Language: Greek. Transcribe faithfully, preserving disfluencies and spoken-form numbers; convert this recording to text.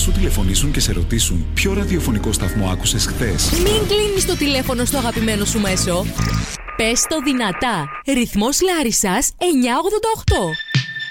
σου τηλεφωνήσουν και σε ρωτήσουν ποιο ραδιοφωνικό σταθμό άκουσες χθες. Μην κλείνεις το τηλέφωνο στο αγαπημένο σου μέσο. Πες το δυνατά. Ρυθμός Λάρισσας εννιακόσια ογδόντα οκτώ.